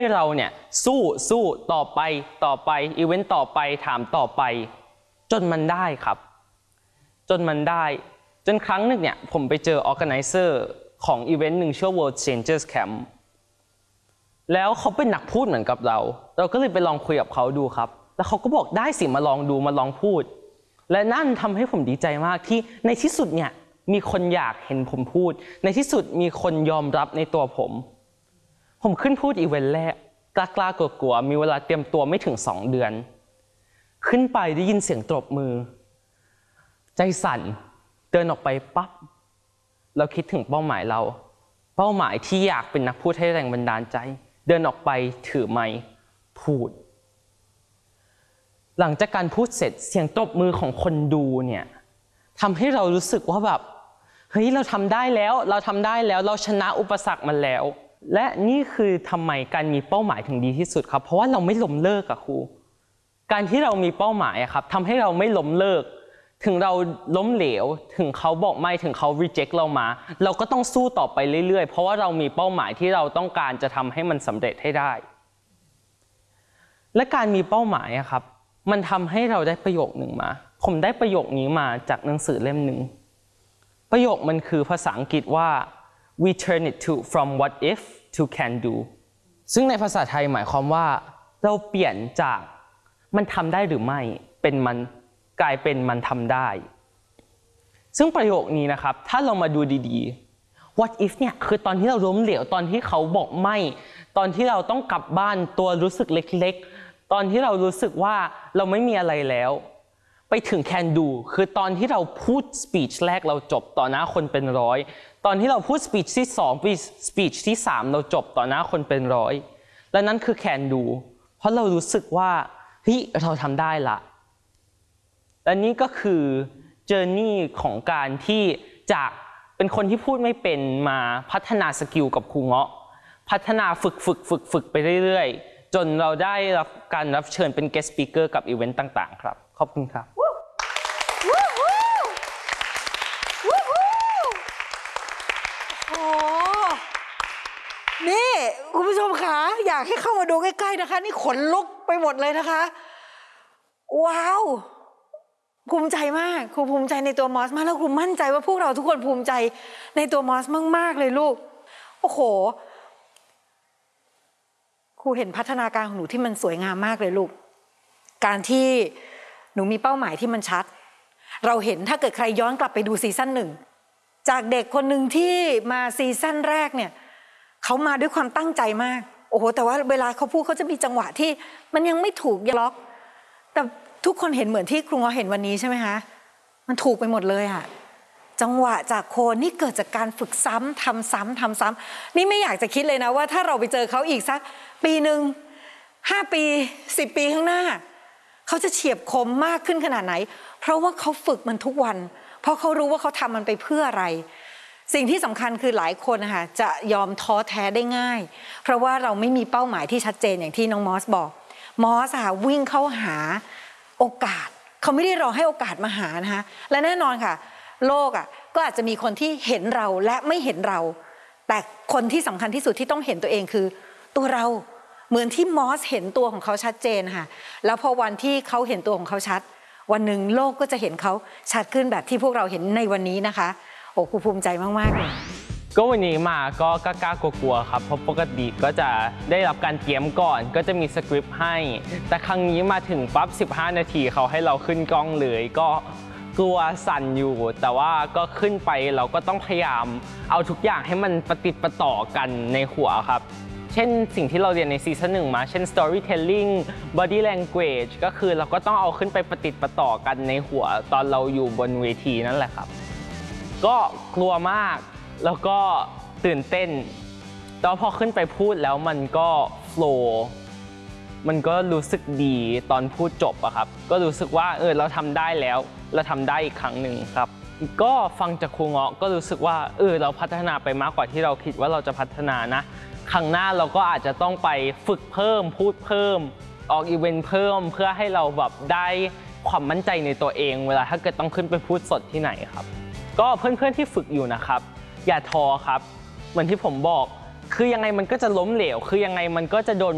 ให้เราเนี่ยสู้ต่อไปอีเวนต์ต่อไปถามต่อไปจนมันได้ครับจนครั้งหนึ่งเนี่ยผมไปเจอ organizer ของอีเวนต์หนึ่งชื่อ World Changers Camp แล้วเขาเป็นนักพูดเหมือนกับเราก็เลยไปลองคุยกับเขาดูครับแล้วเขาก็บอกได้สิมาลองดูมาลองพูดและนั่นทำให้ผมดีใจมากที่ในที่สุดเนี่ยมีคนอยากเห็นผมพูดในที่สุดมีคนยอมรับในตัวผมขึ้นพูดอีเวนต์แรกกล้ากลัวมีเวลาเตรียมตัวไม่ถึง2 เดือนขึ้นไปได้ยินเสียงตบมือใจสั่นเดินออกไปปั๊บเราคิดถึงเป้าหมายเราเป้าหมายที่อยากเป็นนักพูดให้แรงบันดาลใจเดินออกไปถือไมค์พูดหลังจากการพูดเสร็จเสียงตบมือของคนดูเนี่ยทำให้เรารู้สึกว่าแบบเฮ้ยเราทำได้แล้วเราชนะอุปสรรคมันแล้วและนี่คือทำไมการมีเป้าหมายถึงดีที่สุดครับเพราะว่าเราไม่ล้มเลิกอะครูการที่เรามีเป้าหมายอะครับทำให้เราไม่ล้มเลิกถึงเราล้มเหลวถึงเขาบอกไม่ถึงเขา reject เรามาเราก็ต้องสู้ต่อไปเรื่อยๆเพราะว่าเรามีเป้าหมายที่เราต้องการจะทำให้มันสำเร็จให้ได้และการมีเป้าหมายอะครับมันทำให้เราได้ประโยคหนึ่งมาผมได้ประโยคนี้มาจากหนังสือเล่มหนึ่งประโยคมันคือภาษาอังกฤษว่า we turn it to from what if to can do ซึ่งในภาษาไทยหมายความว่าเราเปลี่ยนจากมันทำได้หรือไม่เป็นมันกลายเป็นมันทำได้ซึ่งประโยคนี้นะครับถ้าเรามาดูดีๆ what if เนี่ยคือตอนที่เราล้มเหลวตอนที่เขาบอกไม่ตอนที่เราต้องกลับบ้านตัวรู้สึกเล็กๆตอนที่เรารู้สึกว่าเราไม่มีอะไรแล้วไปถึง can do คือตอนที่เราพูด speech แรกเราจบต่อหน้าคนเป็นร้อยตอนที่เราพูด speech ที่2 speech ที่3เราจบต่อหน้าคนเป็นร้อยและนั่นคือ can do เพราะเรารู้สึกว่าเฮ้ยเราทำได้ละและนี่ก็คือ journey ของการที่จากเป็นคนที่พูดไม่เป็นมาพัฒนาสกิลกับครูเงาะพัฒนาฝึกไปเรื่อยๆจนเราได้รับการรับเชิญเป็น guest speaker กับอีเวนต์ต่างๆครับขอบคุณครับนี่คุณผู้ชมคะอยากให้เข้ามาดูใกล้ๆนะคะนี่ขนลุกไปหมดเลยนะคะว้าวภูมิใจมากครูภูมิใจในตัวมอสมากแล้วครูมั่นใจว่าพวกเราทุกคนภูมิใจในตัวมอสมากๆเลยลูกโอ้โหครูเห็นพัฒนาการของหนูที่มันสวยงามมากเลยลูกการที่หนูมีเป้าหมายที่มันชัดเราเห็นถ้าเกิดใครย้อนกลับไปดูซีซั่น1จากเด็กคนหนึ่งที่มาซีซั่นแรกเนี่ยเขามาด้วยความตั้งใจมากโอ้โหแต่ว่าเวลาเขาพูดเขาจะมีจังหวะที่มันยังไม่ถูกล็อกแต่ทุกคนเห็นเหมือนที่ครูเงาะเห็นวันนี้ใช่ไหมคะมันถูกไปหมดเลยอะจังหวะจากโคนนี่เกิดจากการฝึกซ้ำทำซ้ำนี่ไม่อยากจะคิดเลยนะว่าถ้าเราไปเจอเขาอีกสักปีหนึ่ง5 ปี10 ปีข้างหน้าเขาจะเฉียบคมมากขึ้นขนาดไหนเพราะว่าเขาฝึกมันทุกวันเพราะเขารู้ว่าเขาทำมันไปเพื่ออะไรสิ่งที่สำคัญคือหลายคนนะคะจะยอมท้อแท้ได้ง่ายเพราะว่าเราไม่มีเป้าหมายที่ชัดเจนอย่างที่น้องมอสบอกมอสค่ะวิ่งเข้าหาโอกาสเขาไม่ได้รอให้โอกาสมาหานะคะและแน่นอนค่ะโลกก็อาจจะมีคนที่เห็นเราและไม่เห็นเราแต่คนที่สำคัญที่สุดที่ต้องเห็นตัวเองคือตัวเราเหมือนที่มอสเห็นตัวของเขาชัดเจนค่ะแล้วพอวันที่เขาเห็นตัวของเขาชัดวันหนึ่งโลกก็จะเห็นเขาชัดขึ้นแบบที่พวกเราเห็นในวันนี้นะคะโอ้ครูภูมิใจมากๆเลยก็วันนี้มาก็กล้ากลัวๆครับเพราะปกติก็จะได้รับการเตรียมก่อนก็จะมีสคริปต์ให้แต่ครั้งนี้มาถึงปั๊บ15 นาทีเขาให้เราขึ้นกล้องเลยก็กลัวสั่นอยู่แต่ว่าก็ขึ้นไปเราก็ต้องพยายามเอาทุกอย่างให้มันประติดประต่อกันในหัวครับเช่นสิ่งที่เราเรียนในซีซั่น1มาเช่น storytelling body language ก็คือเราก็ต้องเอาขึ้นไปประติดประต่อกันในหัวตอนเราอยู่บนเวทีนั่นแหละครับก็กลัวมากแล้วก็ตื่นเต้นแต่พอขึ้นไปพูดแล้วมันก็โฟลว์มันก็รู้สึกดีตอนพูดจบอะครับก็รู้สึกว่าเราทำได้แล้วเราทำได้อีกครั้งหนึ่งครับก็ฟังจากครูเงาะก็รู้สึกว่าเราพัฒนาไปมากกว่าที่เราคิดว่าเราจะพัฒนานะครั้งหน้าเราก็อาจจะต้องไปฝึกเพิ่มพูดเพิ่มออกอีเวนต์เพิ่มเพื่อให้เราแบบได้ความมั่นใจในตัวเองเวลาถ้าเกิดต้องขึ้นไปพูดสดที่ไหนครับก็เพื่อนๆที่ฝึกอยู่นะครับอย่าท้อครับเหมือนที่ผมบอกคือยังไงมันก็จะล้มเหลวคือยังไงมันก็จะโดน